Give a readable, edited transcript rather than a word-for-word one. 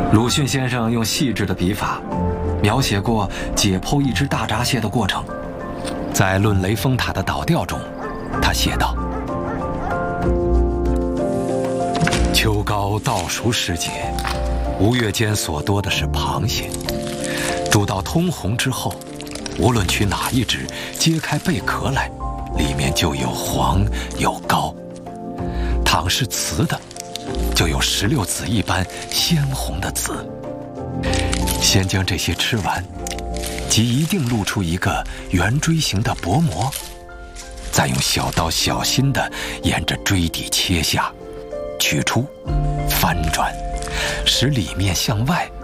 鲁迅先生用细致的笔法，描写过解剖一只大闸蟹的过程。在《论雷峰塔的倒吊》中，他写道：秋高稻熟时节，吴越间所多的是螃蟹，煮到通红之后，无论取哪一只，揭开贝壳来，里面就有黄有膏。倘是雌的，就有16子一般鲜红的籽。先将这些吃完，即一定露出一个圆锥形的薄膜，再用小刀小心地沿着锥底切下，取出，翻转，使里面向外，